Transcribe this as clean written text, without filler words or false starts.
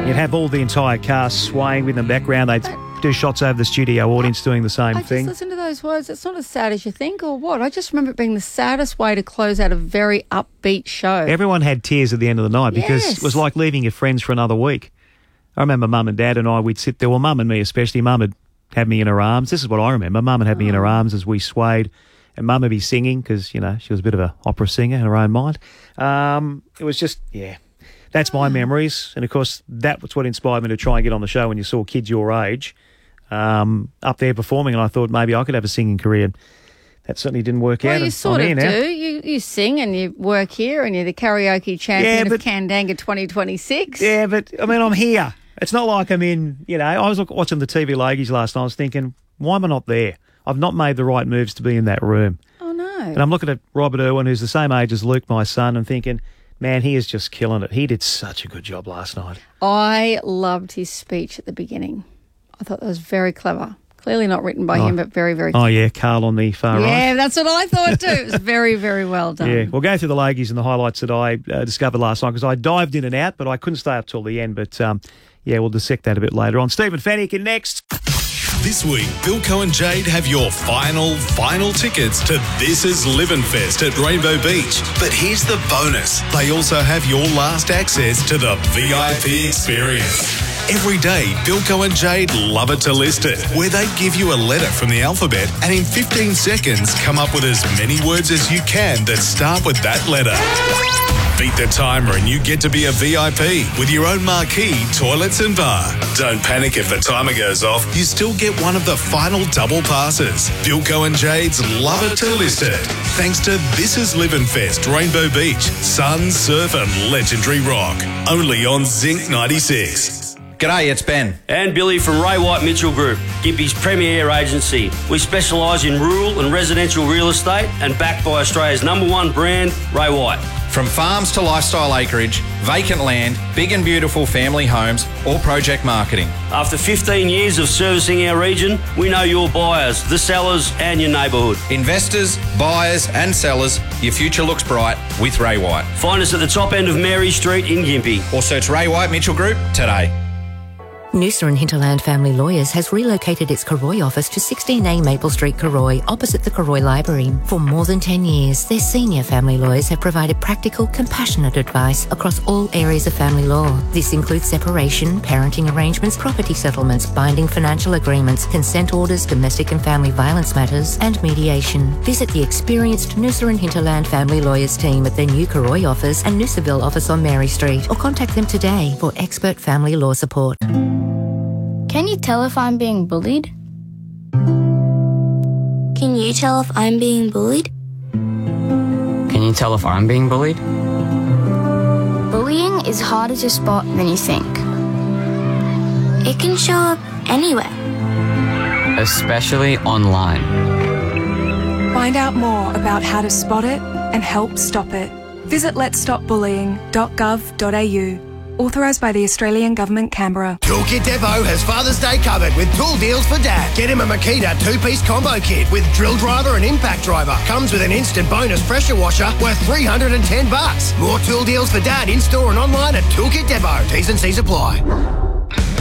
You'd have all the entire cast swaying with in the background. They'd do shots over the studio audience doing the same thing. I just listen to those words. It's not as sad as you think, or what? I just remember it being the saddest way to close out a very upbeat show. Everyone had tears at the end of the night because Yes. it was like leaving your friends for another week. I remember Mum and Dad and I, we'd sit there, well, Mum and me especially. Mum would have me in her arms. This is what I remember. Mum would have me in her arms as we swayed, and Mum would be singing because, you know, she was a bit of an opera singer in her own mind. It was just, yeah, that's my memories. And, of course, that was what inspired me to try and get on the show when you saw kids your age up there performing, and I thought maybe I could have a singing career. That certainly didn't work out. Well, you sort of I'm here now. do. You sing and you work here and you're the karaoke champion but- of Kandanga 2026. Yeah, but, I mean, I'm here. It's not like I'm in, you know, I was watching the TV Logies last night. I was thinking, why am I not there? I've not made the right moves to be in that room. Oh, no. And I'm looking at Robert Irwin, who's the same age as Luke, my son, and thinking, man, he is just killing it. He did such a good job last night. I loved his speech at the beginning. I thought that was very clever. Clearly not written by him, but very, very clever. Oh, yeah, Carl on the far right. Yeah, that's what I thought too. It was very, very well done. Yeah, we'll go through the Logies and the highlights that I discovered last night because I dived in and out, but I couldn't stay up till the end. But, yeah, we'll dissect that a bit later on. Stephen Fennick next. This week, Bilko and Jade have your final tickets to This Is Livin' Fest at Rainbow Beach. But here's the bonus. They also have your last access to the VIP experience. Every day, Bilko and Jade love it to list it, where they give you a letter from the alphabet and in 15 seconds come up with as many words as you can that start with that letter. Beat the timer and you get to be a VIP with your own marquee, toilets and bar. Don't panic if the timer goes off. You still get one of the final double passes. Bilko and Jade's Love It to List It. Thanks to This Is Livin' Fest, Rainbow Beach, sun, surf and legendary rock. Only on Zinc 96. G'day, it's Ben. And Billy from Ray White Mitchell Group, Gympie's premier agency. We specialise in rural and residential real estate and backed by Australia's #1 brand, Ray White. From farms to lifestyle acreage, vacant land, big and beautiful family homes, or project marketing. After 15 years of servicing our region, we know your buyers, the sellers and your neighbourhood. Investors, buyers and sellers, your future looks bright with Ray White. Find us at the top end of Mary Street in Gympie. Or search Ray White Mitchell Group today. Noosa and Hinterland Family Lawyers has relocated its Karoi office to 16A Maple Street, Karoi, opposite the Karoi Library. For more than 10 years, their senior family lawyers have provided practical, compassionate advice across all areas of family law. This includes separation, parenting arrangements, property settlements, binding financial agreements, consent orders, domestic and family violence matters, and mediation. Visit the experienced Noosa and Hinterland Family Lawyers team at their new Karoi office and Noosaville office on Mary Street, or contact them today for expert family law support. Can you tell if I'm being bullied? Can you tell if I'm being bullied? Can you tell if I'm being bullied? Bullying is harder to spot than you think. It can show up anywhere. Especially online. Find out more about how to spot it and help stop it. Visit letsstopbullying.gov.au. Authorised by the Australian Government, Canberra. Toolkit Depot has Father's Day covered with tool deals for Dad. Get him a Makita 2-piece combo kit with drill driver and impact driver. Comes with an instant bonus pressure washer worth $310. More tool deals for Dad in-store and online at Toolkit Depot. T's and C's apply.